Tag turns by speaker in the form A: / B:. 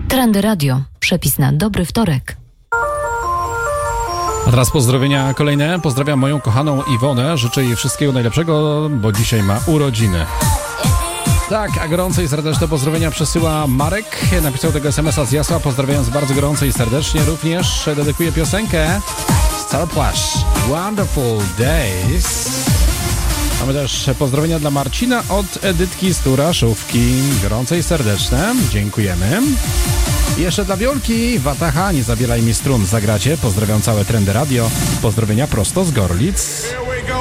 A: Trendy Radio. Przepis na dobry wtorek.
B: A teraz pozdrowienia kolejne. Pozdrawiam moją kochaną Iwonę. Życzę jej wszystkiego najlepszego, bo dzisiaj ma urodziny. Tak, a gorące i serdeczne pozdrowienia przesyła Marek. Napisał tego SMS-a z Jasła, pozdrawiając bardzo gorąco i serdecznie. Również dedykuje piosenkę Starplash Wonderful Days. Mamy też pozdrowienia dla Marcina od Edytki z Turaszówki. Gorące i serdeczne. Dziękujemy. I jeszcze dla Wiolki. Wataha, nie zabieraj mi strun, zagracie. Pozdrawiam całe Trendy Radio. Pozdrowienia prosto z Gorlic.